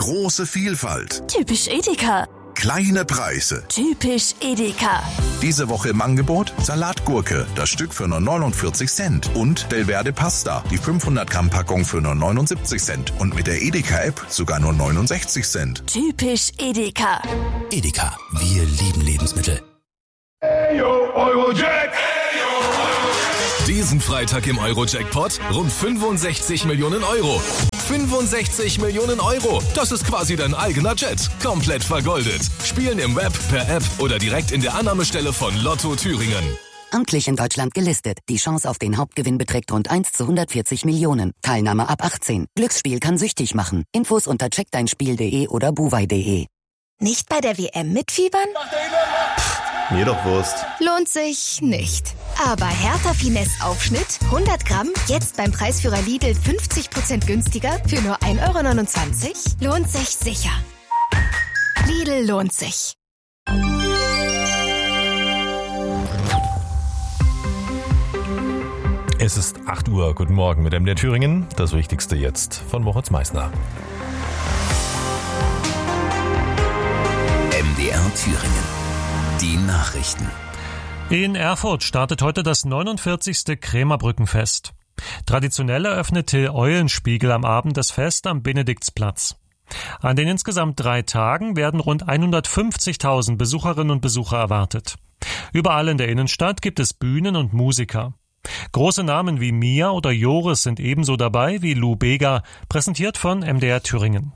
Große Vielfalt. Typisch Edeka. Kleine Preise. Typisch Edeka. Diese Woche im Angebot Salatgurke, das Stück für nur 49 Cent. Und Belverde Pasta, die 500 Gramm Packung für nur 79 Cent. Und mit der Edeka-App sogar nur 69 Cent. Typisch Edeka. Edeka, wir lieben Lebensmittel. Eyo, Eurojack! Diesen Freitag im Euro-Jackpot rund 65 Millionen Euro. 65 Millionen Euro. Das ist quasi dein eigener Jet. Komplett vergoldet. Spielen im Web, per App oder direkt in der Annahmestelle von Lotto Thüringen. Amtlich in Deutschland gelistet. Die Chance auf den Hauptgewinn beträgt rund 1 zu 140 Millionen. Teilnahme ab 18. Glücksspiel kann süchtig machen. Infos unter checkdeinspiel.de oder buwei.de. Nicht bei der WM mitfiebern? Mir doch Wurst. Lohnt sich nicht. Aber Hertha Finesse Aufschnitt 100 Gramm, jetzt beim Preisführer Lidl 50% günstiger für nur 1,29 €? Lohnt sich sicher. Lidl lohnt sich. Es ist 8 Uhr. Guten Morgen mit MDR Thüringen. Das Wichtigste jetzt von Moritz Meissner. MDR Thüringen. Die Nachrichten. In Erfurt startet heute das 49. Krämerbrückenfest. Traditionell eröffnet Till Eulenspiegel am Abend das Fest am Benediktsplatz. An den insgesamt 3 Tagen werden rund 150.000 Besucherinnen und Besucher erwartet. Überall in der Innenstadt gibt es Bühnen und Musiker. Große Namen wie Mia oder Joris sind ebenso dabei wie Lou Bega, präsentiert von MDR Thüringen.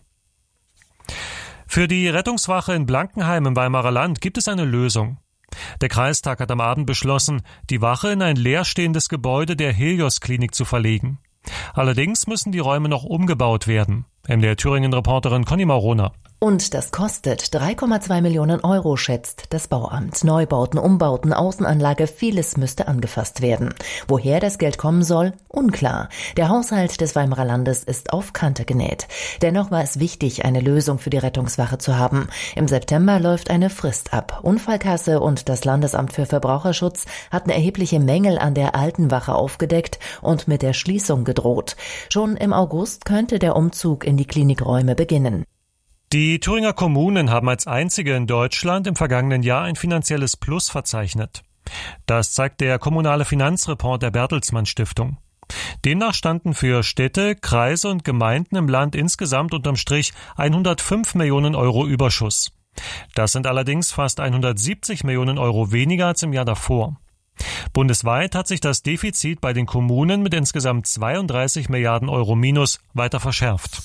Für die Rettungswache in Blankenheim im Weimarer Land gibt es eine Lösung. Der Kreistag hat am Abend beschlossen, die Wache in ein leerstehendes Gebäude der Helios-Klinik zu verlegen. Allerdings müssen die Räume noch umgebaut werden. MDR Thüringen-Reporterin Conny Maurona. Und das kostet 3,2 Millionen Euro, schätzt das Bauamt. Neubauten, Umbauten, Außenanlage, vieles müsste angefasst werden. Woher das Geld kommen soll? Unklar. Der Haushalt des Weimarer Landes ist auf Kante genäht. Dennoch war es wichtig, eine Lösung für die Rettungswache zu haben. Im September läuft eine Frist ab. Unfallkasse und das Landesamt für Verbraucherschutz hatten erhebliche Mängel an der alten Wache aufgedeckt und mit der Schließung gedroht. Schon im August könnte der Umzug in die Klinikräume beginnen. Die Thüringer Kommunen haben als einzige in Deutschland im vergangenen Jahr ein finanzielles Plus verzeichnet. Das zeigt der kommunale Finanzreport der Bertelsmann Stiftung. Demnach standen für Städte, Kreise und Gemeinden im Land insgesamt unterm Strich 105 Millionen Euro Überschuss. Das sind allerdings fast 170 Millionen Euro weniger als im Jahr davor. Bundesweit hat sich das Defizit bei den Kommunen mit insgesamt 32 Milliarden Euro Minus weiter verschärft.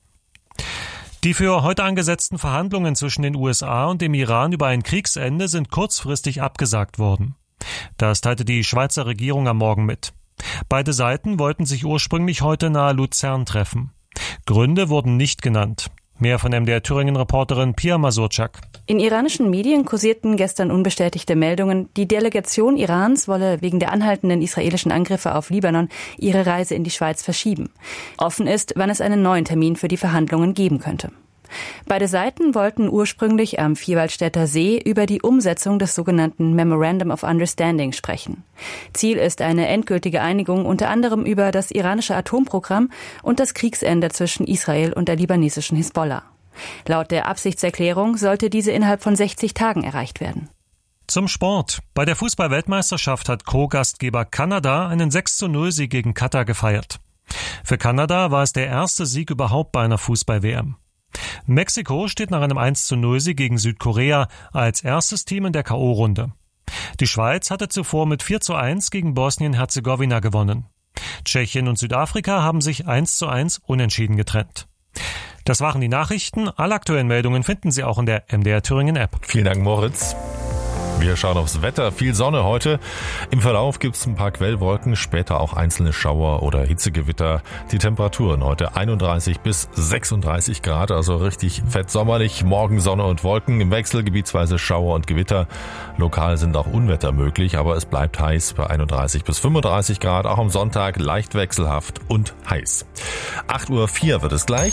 Die für heute angesetzten Verhandlungen zwischen den USA und dem Iran über ein Kriegsende sind kurzfristig abgesagt worden. Das teilte die Schweizer Regierung am Morgen mit. Beide Seiten wollten sich ursprünglich heute nahe Luzern treffen. Gründe wurden nicht genannt. Mehr von MDR Thüringen-Reporterin Pia Masurczak. In iranischen Medien kursierten gestern unbestätigte Meldungen, die Delegation Irans wolle wegen der anhaltenden israelischen Angriffe auf Libanon ihre Reise in die Schweiz verschieben. Offen ist, wann es einen neuen Termin für die Verhandlungen geben könnte. Beide Seiten wollten ursprünglich am Vierwaldstätter See über die Umsetzung des sogenannten Memorandum of Understanding sprechen. Ziel ist eine endgültige Einigung unter anderem über das iranische Atomprogramm und das Kriegsende zwischen Israel und der libanesischen Hisbollah. Laut der Absichtserklärung sollte diese innerhalb von 60 Tagen erreicht werden. Zum Sport. Bei der Fußball-Weltmeisterschaft hat Co-Gastgeber Kanada einen 6:0-Sieg gegen Katar gefeiert. Für Kanada war es der erste Sieg überhaupt bei einer Fußball-WM. Mexiko steht nach einem 1:0-Sieg gegen Südkorea als erstes Team in der K.O.-Runde. Die Schweiz hatte zuvor mit 4:1 gegen Bosnien-Herzegowina gewonnen. Tschechien und Südafrika haben sich 1:1 unentschieden getrennt. Das waren die Nachrichten. Alle aktuellen Meldungen finden Sie auch in der MDR Thüringen App. Vielen Dank, Moritz. Wir schauen aufs Wetter. Viel Sonne heute. Im Verlauf gibt es ein paar Quellwolken, später auch einzelne Schauer oder Hitzegewitter. Die Temperaturen heute 31 bis 36 Grad, also richtig fett sommerlich. Morgen Sonne und Wolken, im Wechsel gebietsweise Schauer und Gewitter. Lokal sind auch Unwetter möglich, aber es bleibt heiß bei 31 bis 35 Grad. Auch am Sonntag leicht wechselhaft und heiß. 8:04 Uhr wird es gleich.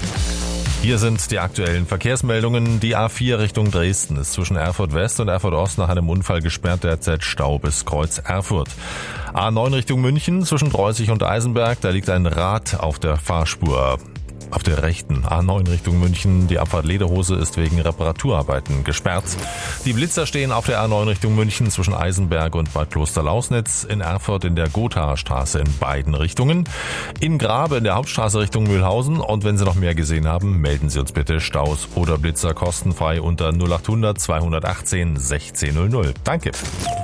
Hier sind die aktuellen Verkehrsmeldungen. Die A4 Richtung Dresden ist zwischen Erfurt West und Erfurt Ost nach einem Unfall gesperrt, derzeit Stau bis Kreuz Erfurt. A9 Richtung München zwischen Preußig und Eisenberg, da liegt ein Rad auf der Fahrspur. Auf der rechten A9 Richtung München, die Abfahrt Lederhose ist wegen Reparaturarbeiten gesperrt. Die Blitzer stehen auf der A9 Richtung München zwischen Eisenberg und Bad Klosterlausnitz, in Erfurt in der Gothaer Straße in beiden Richtungen, in Grabe in der Hauptstraße Richtung Mühlhausen. Und wenn Sie noch mehr gesehen haben, melden Sie uns bitte Staus oder Blitzer kostenfrei unter 0800 218 1600. Danke.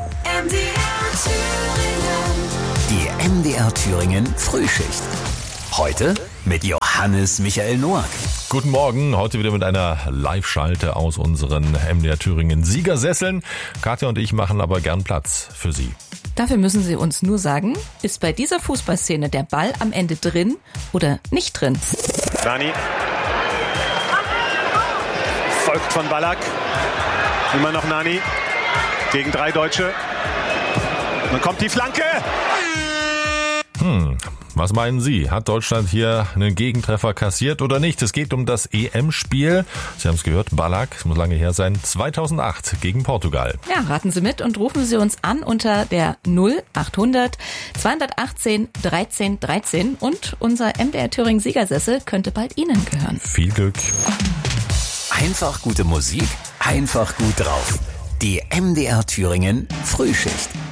Die MDR Thüringen Frühschicht. Heute mit Johannes Michael Noack. Guten Morgen, heute wieder mit einer Live-Schalte aus unseren MDR Thüringen Siegersesseln. Katja und ich machen aber gern Platz für Sie. Dafür müssen Sie uns nur sagen, ist bei dieser Fußballszene der Ball am Ende drin oder nicht drin? Nani. Folgt von Ballack. Immer noch Nani. Gegen 3 Deutsche. Dann kommt die Flanke. Was meinen Sie? Hat Deutschland hier einen Gegentreffer kassiert oder nicht? Es geht um das EM-Spiel. Sie haben es gehört, Ballack, es muss lange her sein, 2008 gegen Portugal. Ja, raten Sie mit und rufen Sie uns an unter der 0800 218 13 13 und unser MDR Thüringen Siegersessel könnte bald Ihnen gehören. Viel Glück. Einfach gute Musik, einfach gut drauf. Die MDR Thüringen Frühschicht.